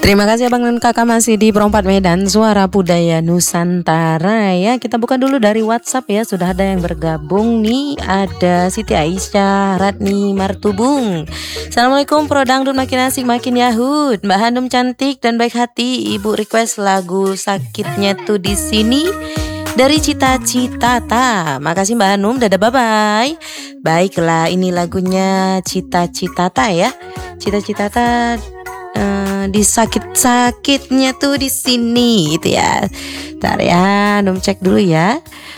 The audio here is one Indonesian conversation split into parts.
Terima kasih Abang dan Kakak masih di Perompat Medan Suara Budaya Nusantara ya. Kita buka dulu dari WhatsApp ya. Sudah ada yang bergabung nih. Ada Siti Aisyah Ratni Martubung. Assalamualaikum, Pro Dangdut makin asik makin yahut. Mbak Hanum cantik dan baik hati. Ibu request lagu Sakitnya Tuh di Sini dari Cita-Cita Ta. Makasih Mbak Hanum. Dadah, bye bye. Baiklah, ini lagunya Cita-Cita Ta ya. Cita-Cita Ta di sakit-sakitnya tuh di sini gitu ya. Ntar ya, cek dulu ya.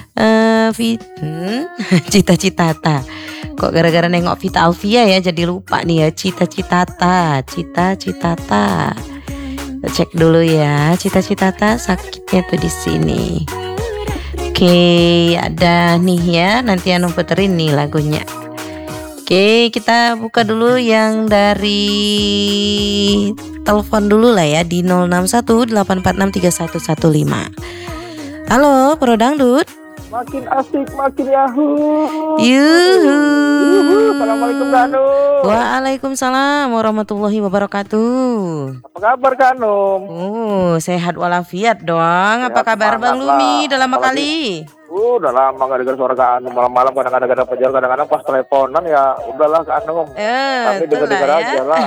Cita-Cita Ta. Kok gara-gara nengok Vita Alvia ya jadi lupa nih ya. Cita-Cita Ta, Cita-Cita Ta. Cek dulu ya, Cita-Cita Ta sakitnya tuh di sini. Oke, ada nih ya. Nanti Anu puterin nih lagunya. Oke, kita buka dulu yang dari telepon dulu lah ya di 0618463115. Halo, Pro Dangdut. Makin asik, makin yahoo. Yuhu. Assalamualaikum Kak Anum. Waalaikumsalam warahmatullahi wabarakatuh. Apa kabar Kak Anum? Sehat walafiat dong. Apa kabar Bang Lumi? Udah lama kali. Udah lama gak dengar suara Kak Anum. Malam-malam kadang-kadang ada pejar, kadang-kadang pas teleponan ya udahlah Kak Anum. Tapi dengar-dengar ya. aja lah.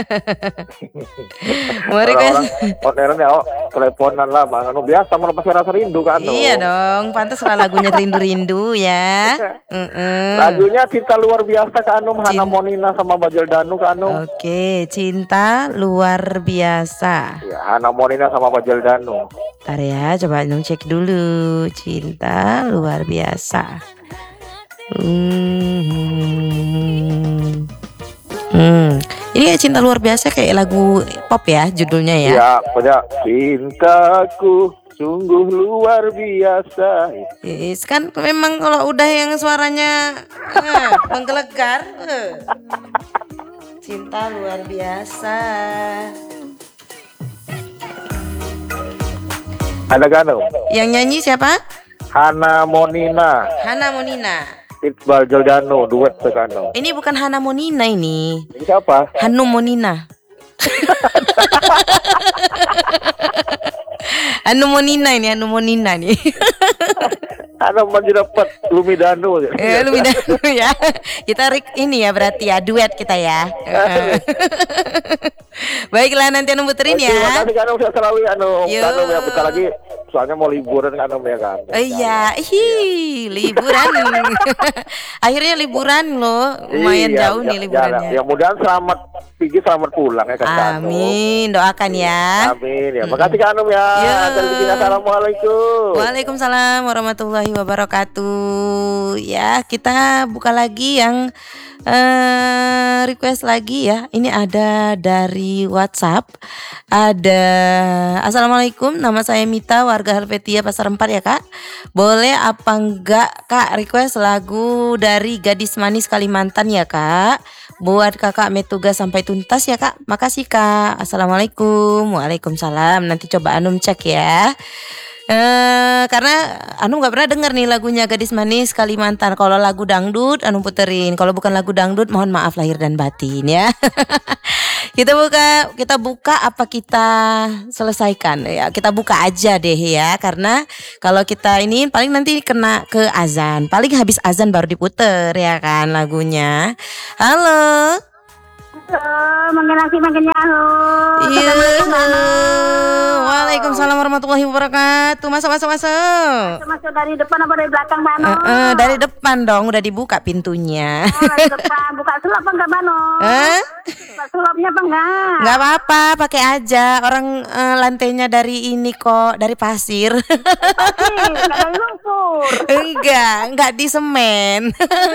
Mari orang modern ya, teleponan lah Bang Anum. Biasa melepas rasa rindu Kak Anum. Iya dong, pantas lah lagunya rindu-rindu ya. Lagunya Cinta Luar Biasa Kak Anum, Hana Monina sama Bajel Danu Kak Anum. Oke, Cinta Luar Biasa. Ya, Hana Monina sama Bajel Danu. Ntar ya, coba cek dulu. Cinta Luar Biasa. Ini kayak Cinta Luar Biasa kayak lagu pop ya judulnya ya. Iya, pokoknya cintaku sungguh luar biasa. Kan memang kalau udah yang suaranya menggelegar, Cinta Luar Biasa. Ada kan? Yang nyanyi siapa? Hana Monina. Hana Monina. Iqbal Jordano duet sekano. Ini bukan Hana Monina ini. Ini siapa? Hanum Monina. Hanum Monina ini, Hanum Monina nih. Ada mendapat Lumidano. Lumidano ya. Kita ini ya berarti ya duet kita ya. Baiklah, nanti Anu puterin ya. Terima kasih Kano, saya selalu Anu. Kano ya bentar lagi soalnya mau liburan Kano ya kan. Iya, liburan. Akhirnya liburan loh. Lumayan jauh nih liburannya. Ya mudahan selamat pergi selamat pulang ya kan. Amin, doakan ya. Amin ya. Makasih Kano ya. Assalamualaikum. Waalaikumsalam warahmatullahi wabarakatuh. Ya, kita buka lagi yang request lagi ya. Ini ada dari WhatsApp. Ada Assalamualaikum, nama saya Mita, warga Helvetia Pasar 4 ya Kak. Boleh apa enggak Kak request lagu dari Gadis Manis Kalimantan ya Kak. Buat Kakak Metugas sampai tuntas ya Kak. Makasih Kak. Assalamualaikum. Waalaikumsalam. Nanti coba Anum cek ya. Karena Anu nggak pernah dengar nih lagunya Gadis Manis Kalimantan. Kalau lagu dangdut Anu puterin. Kalau bukan lagu dangdut mohon maaf lahir dan batin ya. Kita buka apa kita selesaikan ya. Kita buka aja deh ya. Karena kalau kita ini paling nanti kena ke azan. Paling habis azan baru diputer ya kan lagunya. Halo. Makin asik makin yahoo. Iya. Waalaikumsalam warahmatullahi wabarakatuh. Masuk. Masuk dari depan apa dari belakang Bano? Dari depan dong, udah dibuka pintunya. Dari depan. Buka sulap apa enggak Bano? Buka sulapnya apa enggak? Enggak apa-apa, pakai aja. Orang lantainya dari ini kok, dari pasir. Enggak dari lumpur. Enggak di semen.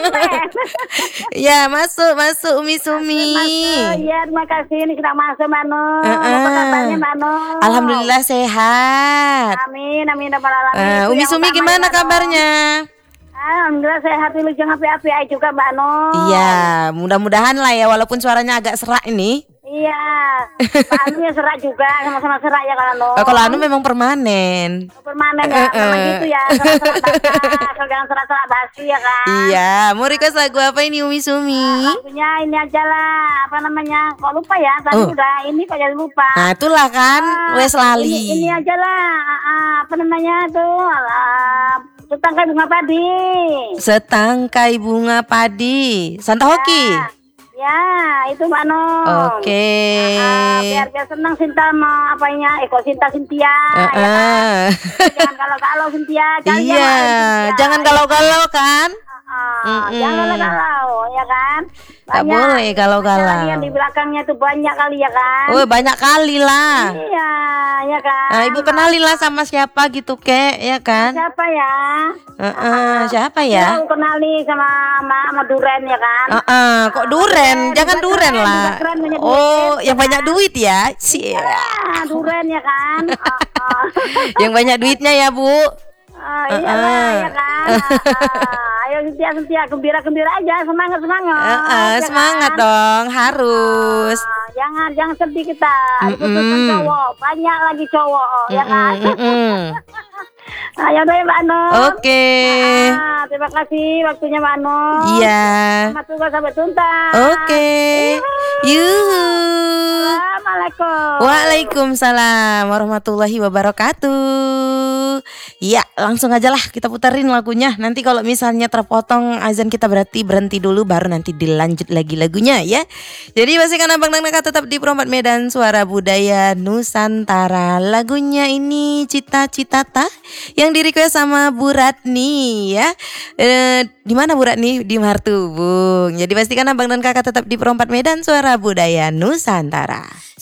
Ya, masuk Umi Sumi. Iya, terima kasih. Ini kita masuk Bano. Apa kabarnya Bano? Alhamdulillah sehat. Amin rabbal alamin. Umi Sumi gimana kabarnya? Alhamdulillah sehat, wilujeng api-api juga Bano. Iya, mudah-mudahan lah ya walaupun suaranya agak serak ini. Iya. Pak Anu ya serak juga, sama-sama serak ya kalau Kalau Anu memang permanen. permanen ya, memang gitu ya. Serak-serak jangan serak-serak basi ya kan. Iya, mau request lagu apa ini Umi Sumi? Lagunya ini aja lah, apa namanya? Kok lupa ya? Tadi udah ini kok jadi lupa. Nah, itulah kan, wes lali. Ini aja lah, apa namanya tuh? Setangkai bunga padi. Setangkai bunga padi. Santa Hoki. Ya, itu Mbak Nong. Oke. Biar senang Sinta mau apanya? Kok Sinta Sintia. Ya kan? Jangan galau-galau Sintia. Iya, jangan galau-galau kan? Jangan galau ya kan? Tak boleh galau-galau. Yang di belakangnya tuh banyak kali ya kan? Oh, banyak kali lah. Iya, ya kan? Nah, Ibu kenalilah sama siapa gitu, Kek, ya kan? Siapa ya? Siapa ya? Aku kenali sama Duren ya kan? Kok Duren? Jangan Duren lah. Oh, yang banyak duit ya? Duren ya kan? Yang banyak duitnya ya, Bu. Iyalah ya kan. Ayo Sintia gembira aja, semangat. Semangat kan? Dong, harus. Jangan sedih kita. Khususkan cowok, banyak lagi cowok ya kan. Ayo deh Mbak Anu. Oke. Terima kasih waktunya Mbak Anu. Iya. Selamat tugas sampai tuntas. Oke. Yuhu. Assalamualaikum. Waalaikumsalam warahmatullahi wabarakatuh. Iya, langsung aja lah kita puterin lagunya. Nanti kalau misalnya terpotong azan kita berarti berhenti dulu, baru nanti dilanjut lagi lagunya ya. Jadi pastikan Abang dan Kakak tetap di Perempat Medan Suara Budaya Nusantara. Lagunya ini Cita-Citata yang di request sama Bu Ratni ya. Di mana Bu Ratni? Di Martubung. Jadi pastikan Abang dan Kakak tetap di Perempat Medan Suara Budaya Nusantara.